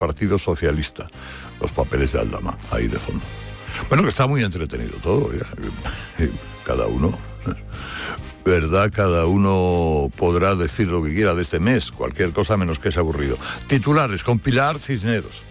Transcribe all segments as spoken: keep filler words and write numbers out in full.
Partido Socialista, los papeles de Aldama, ahí de fondo. Bueno, que está muy entretenido todo, ya. Cada uno, ¿verdad? Cada uno podrá decir lo que quiera de este mes, cualquier cosa menos que es aburrido. Titulares con Pilar Cisneros.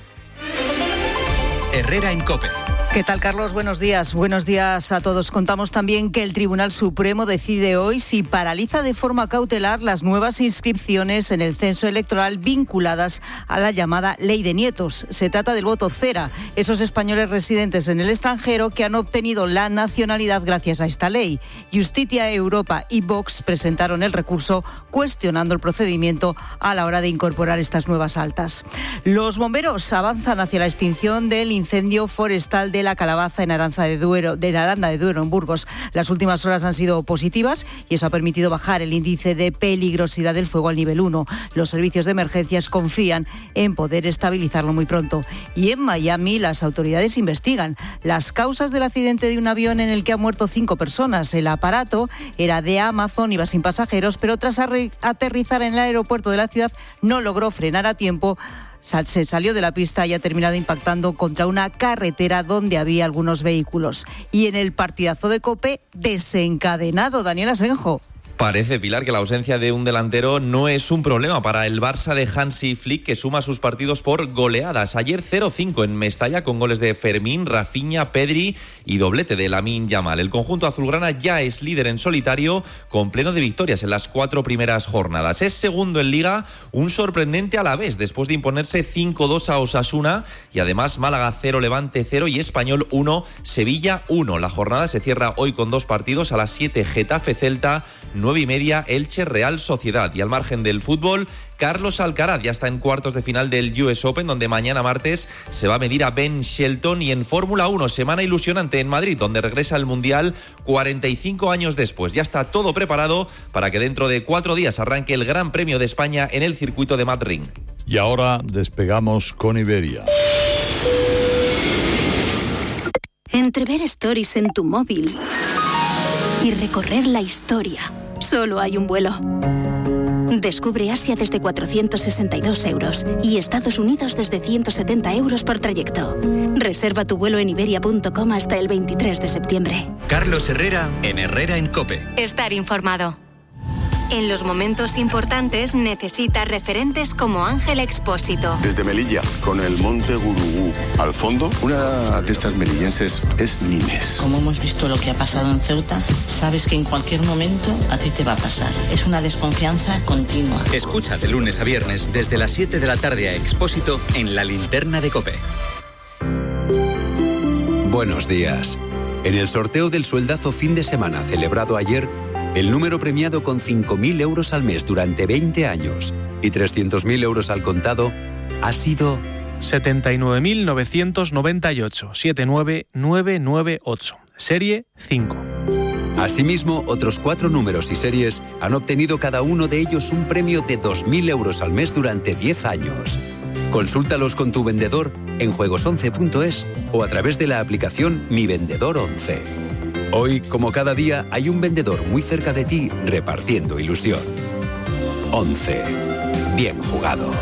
Herrera en COPE. ¿Qué tal, Carlos? Buenos días. Buenos días a todos. Contamos también que el Tribunal Supremo decide hoy si paraliza de forma cautelar las nuevas inscripciones en el censo electoral vinculadas a la llamada Ley de Nietos. Se trata del voto cera, esos españoles residentes en el extranjero que han obtenido la nacionalidad gracias a esta ley. Justicia Europa y Vox presentaron el recurso cuestionando el procedimiento a la hora de incorporar estas nuevas altas. Los bomberos avanzan hacia la extinción del incendio forestal de la Calabaza en Aranda de Duero, de Aranda de Duero, en Burgos. Las últimas horas han sido positivas y eso ha permitido bajar el índice de peligrosidad del fuego al nivel uno. Los servicios de emergencias confían en poder estabilizarlo muy pronto. Y en Miami las autoridades investigan las causas del accidente de un avión en el que han muerto cinco personas. El aparato era de Amazon, iba sin pasajeros, pero tras aterrizar en el aeropuerto de la ciudad no logró frenar a tiempo. Se salió de la pista y ha terminado impactando contra una carretera donde había algunos vehículos. Y en el partidazo de COPE, desencadenado, Daniel Asenjo. Parece, Pilar, que la ausencia de un delantero no es un problema para el Barça de Hansi Flick, que suma sus partidos por goleadas. Ayer cero cinco en Mestalla con goles de Fermín, Rafinha, Pedri y doblete de Lamine Yamal. El conjunto azulgrana ya es líder en solitario con pleno de victorias en las cuatro primeras jornadas. Es segundo en Liga, un sorprendente Alavés después de imponerse cinco dos a Osasuna y además Málaga cero, Levante cero y Español uno, Sevilla uno. La jornada se cierra hoy con dos partidos: a las siete Getafe Celta, nueve y media Elche Real Sociedad. Y al margen del fútbol, Carlos Alcaraz ya está en cuartos de final del U S Open, donde mañana martes se va a medir a Ben Shelton. Y en Fórmula uno, semana ilusionante en Madrid, donde regresa al Mundial cuarenta y cinco años después. Ya está todo preparado para que dentro de cuatro días arranque el Gran Premio de España en el circuito de Madrid. Y ahora despegamos con Iberia. Entre ver stories en tu móvil y recorrer la historia, solo hay un vuelo. Descubre Asia desde cuatrocientos sesenta y dos euros y Estados Unidos desde ciento setenta euros por trayecto. Reserva tu vuelo en iberia punto com hasta el veintitrés de septiembre. Carlos Herrera en Herrera en COPE. Estar informado. En los momentos importantes necesita referentes como Ángel Expósito. Desde Melilla, con el Monte Gurugú al fondo, una de estas melillenses es Nimes. Como hemos visto lo que ha pasado en Ceuta, sabes que en cualquier momento a ti te va a pasar. Es una desconfianza continua. Escucha de lunes a viernes desde las siete de la tarde a Expósito en La Linterna de COPE. Buenos días. En el sorteo del sueldazo fin de semana celebrado ayer, el número premiado con cinco mil euros al mes durante veinte años y trescientos mil euros al contado ha sido setenta y nueve mil novecientos noventa y ocho, setenta y nueve mil novecientos noventa y ocho, serie cinco. Asimismo, otros cuatro números y series han obtenido cada uno de ellos un premio de dos mil euros al mes durante diez años. Consúltalos con tu vendedor en juegos once punto es o a través de la aplicación Mi Vendedor once. Hoy, como cada día, hay un vendedor muy cerca de ti repartiendo ilusión. once. Bien jugado.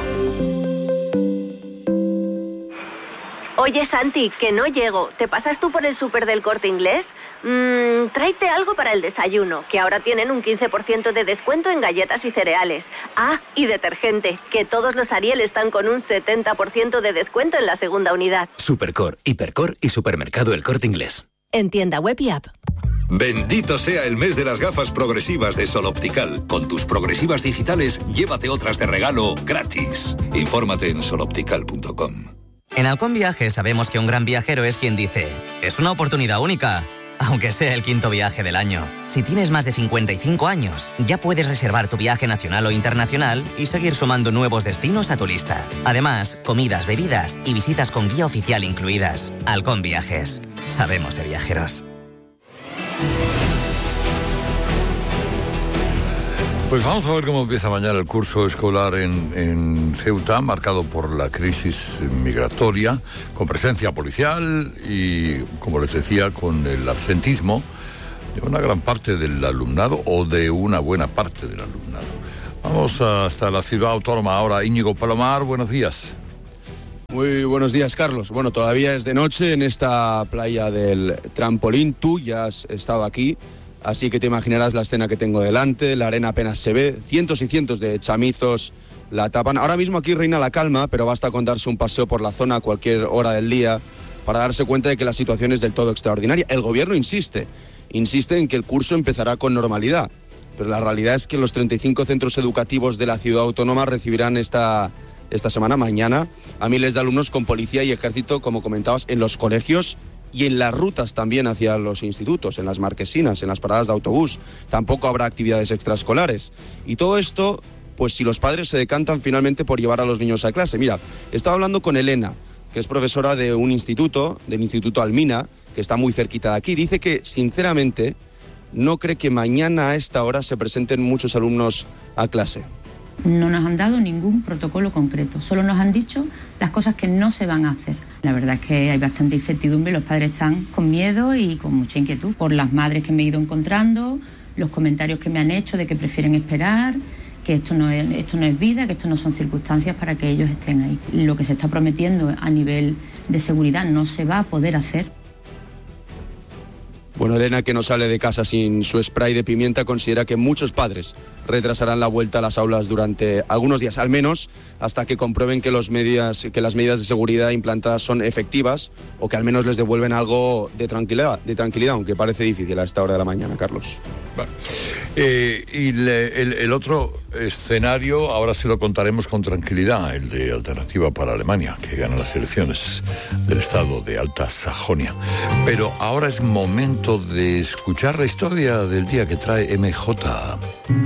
Oye, Santi, que no llego. ¿Te pasas tú por el súper del Corte Inglés? Mmm, tráete algo para el desayuno, que ahora tienen un quince por ciento de descuento en galletas y cereales. Ah, y detergente, que todos los Ariel están con un setenta por ciento de descuento en la segunda unidad. Supercor, Hipercor y Supermercado El Corte Inglés. En tienda web y app. Bendito sea el mes de las gafas progresivas de Sol Optical. Con tus progresivas digitales, llévate otras de regalo gratis. Infórmate en sol optical punto com. En Halcón Viajes sabemos que un gran viajero es quien dice: es una oportunidad única, aunque sea el quinto viaje del año. Si tienes más de cincuenta y cinco años, ya puedes reservar tu viaje nacional o internacional y seguir sumando nuevos destinos a tu lista. Además, comidas, bebidas y visitas con guía oficial incluidas. Halcón Viajes. Sabemos de viajeros. Pues vamos a ver cómo empieza mañana el curso escolar en, en Ceuta, marcado por la crisis migratoria, con presencia policial y, como les decía, con el absentismo de una gran parte del alumnado o de una buena parte del alumnado. Vamos hasta la ciudad autónoma ahora. Íñigo Palomar, buenos días. Muy buenos días, Carlos. Bueno, todavía es de noche en esta playa del Trampolín. Tú ya has estado aquí, así que te imaginarás la escena que tengo delante. La arena apenas se ve, cientos y cientos de chamizos la tapan. Ahora mismo aquí reina la calma, pero basta con darse un paseo por la zona a cualquier hora del día para darse cuenta de que la situación es del todo extraordinaria. El gobierno insiste, insiste en que el curso empezará con normalidad, pero la realidad es que los treinta y cinco centros educativos de la ciudad autónoma recibirán esta, esta semana, mañana, a miles de alumnos con policía y ejército, como comentabas, en los colegios y en las rutas también hacia los institutos, en las marquesinas, en las paradas de autobús. Tampoco habrá actividades extraescolares. Y todo esto, pues si los padres se decantan finalmente por llevar a los niños a clase. Mira, estaba hablando con Elena, que es profesora de un instituto, del Instituto Almina, que está muy cerquita de aquí. Dice que, sinceramente, no cree que mañana a esta hora se presenten muchos alumnos a clase. No nos han dado ningún protocolo concreto, solo nos han dicho las cosas que no se van a hacer. La verdad es que hay bastante incertidumbre, los padres están con miedo y con mucha inquietud por las madres que me he ido encontrando, los comentarios que me han hecho de que prefieren esperar, que esto no es, esto no es vida, que esto no son circunstancias para que ellos estén ahí. Lo que se está prometiendo a nivel de seguridad no se va a poder hacer. Bueno, Elena, que no sale de casa sin su spray de pimienta, considera que muchos padres retrasarán la vuelta a las aulas durante algunos días, al menos hasta que comprueben que, los medidas, que las medidas de seguridad implantadas son efectivas o que al menos les devuelven algo de tranquilidad, de tranquilidad, aunque parece difícil a esta hora de la mañana, Carlos. Vale. Eh, y le, el, el otro escenario, ahora se lo contaremos con tranquilidad, el de Alternativa para Alemania, que gana las elecciones del estado de Alta Sajonia. Pero ahora es momento de escuchar la historia del día que trae M J.